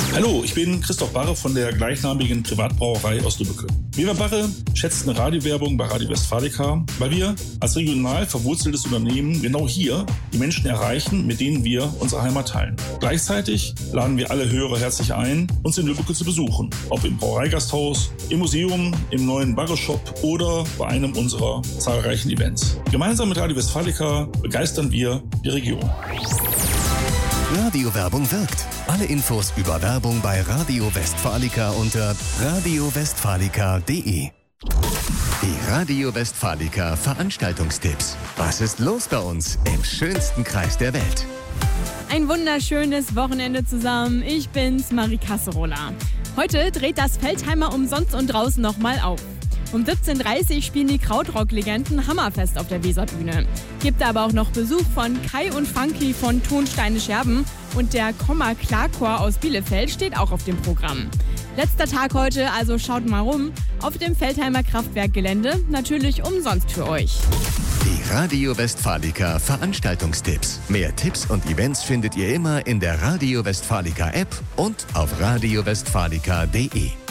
Hallo, ich bin Christoph Barre von der gleichnamigen Privatbrauerei aus Lübbecke. Weber Barre schätzt eine Radiowerbung bei Radio Westfalica, weil wir als regional verwurzeltes Unternehmen genau hier die Menschen erreichen, mit denen wir unsere Heimat teilen. Gleichzeitig laden wir alle Hörer herzlich ein, uns in Lübbecke zu besuchen, ob im Brauereigasthaus, im Museum, im neuen Barre-Shop oder bei einem unserer zahlreichen Events. Gemeinsam mit Radio Westfalica begeistern wir die Region. Radiowerbung wirkt. Alle Infos über Werbung bei Radio Westfalica unter radiowestfalica.de. Die Radio Westfalica Veranstaltungstipps. Was ist los bei uns im schönsten Kreis der Welt? Ein wunderschönes Wochenende zusammen. Ich bin's, Marie Kasserola. Heute dreht das Feldheimer umsonst und draußen nochmal auf. Um 17:30 Uhr spielen die Krautrock-Legenden Hammerfest auf der Weserbühne. Gibt aber auch noch Besuch von Kai und Funky von Tonsteine Scherben und der Komma Klarchor aus Bielefeld steht auch auf dem Programm. Letzter Tag heute, also schaut mal rum. Auf dem Feldheimer Kraftwerkgelände, natürlich umsonst für euch. Die Radio Westfalica Veranstaltungstipps. Mehr Tipps und Events findet ihr immer in der Radio Westfalica App und auf radiowestfalica.de.